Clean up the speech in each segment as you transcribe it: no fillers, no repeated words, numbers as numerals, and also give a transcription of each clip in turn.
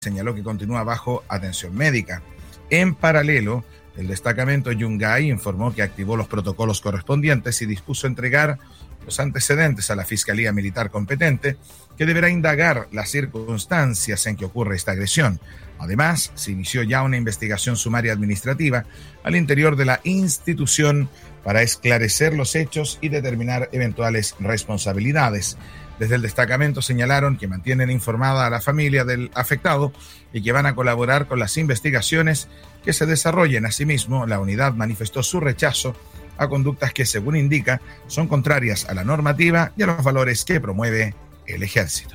señaló que continúa bajo atención médica. En paralelo, el destacamento Yungay informó que activó los protocolos correspondientes y dispuso entregar los antecedentes a la Fiscalía Militar competente, que deberá indagar las circunstancias en que ocurre esta agresión. Además, se inició ya una investigación sumaria administrativa al interior de la institución para esclarecer los hechos y determinar eventuales responsabilidades. Desde el destacamento señalaron que mantienen informada a la familia del afectado y que van a colaborar con las investigaciones que se desarrollen. Asimismo, la unidad manifestó su rechazo a conductas que, según indica, son contrarias a la normativa y a los valores que promueve el Ejército.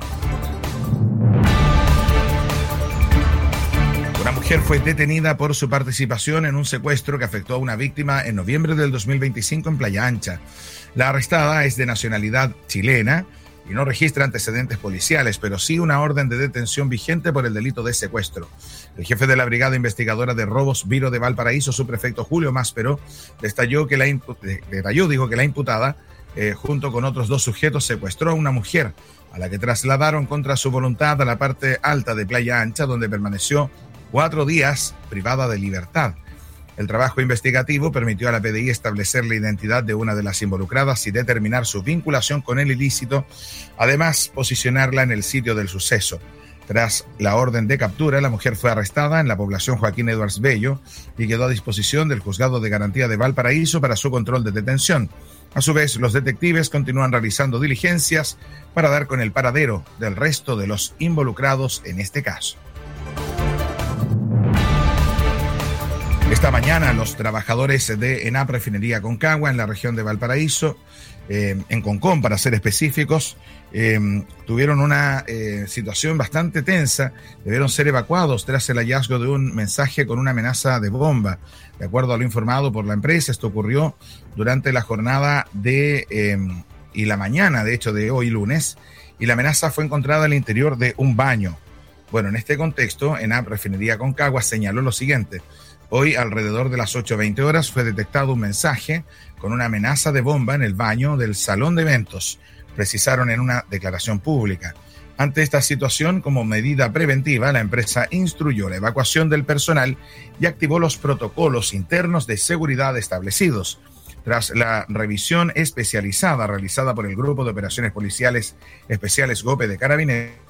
Una mujer fue detenida por su participación en un secuestro que afectó a una víctima en noviembre del 2025 en Playa Ancha. La arrestada es de nacionalidad chilena y no registra antecedentes policiales, pero sí una orden de detención vigente por el delito de secuestro. El jefe de la Brigada Investigadora de Robos Viro de Valparaíso, subprefecto Julio Máspero, detalló que la imputada, junto con otros 2 sujetos, secuestró a una mujer a la que trasladaron contra su voluntad a la parte alta de Playa Ancha, donde permaneció 4 días privada de libertad. El trabajo investigativo permitió a la PDI establecer la identidad de una de las involucradas y determinar su vinculación con el ilícito, además posicionarla en el sitio del suceso. Tras la orden de captura, la mujer fue arrestada en la población Joaquín Edwards Bello y quedó a disposición del Juzgado de Garantía de Valparaíso para su control de detención. A su vez, los detectives continúan realizando diligencias para dar con el paradero del resto de los involucrados en este caso. Esta mañana los trabajadores de ENAP Refinería Concagua en la región de Valparaíso, en Concón para ser específicos, tuvieron una situación bastante tensa. Debieron ser evacuados tras el hallazgo de un mensaje con una amenaza de bomba. De acuerdo a lo informado por la empresa, esto ocurrió durante la jornada y la mañana, de hecho, de hoy lunes, y la amenaza fue encontrada al interior de un baño. Bueno, en este contexto, ENAP Refinería Concagua señaló lo siguiente: hoy, alrededor de las 8:20 horas, fue detectado un mensaje con una amenaza de bomba en el baño del salón de eventos, precisaron en una declaración pública. Ante esta situación, como medida preventiva, la empresa instruyó la evacuación del personal y activó los protocolos internos de seguridad establecidos. Tras la revisión especializada realizada por el Grupo de Operaciones Policiales Especiales GOPE de Carabineros,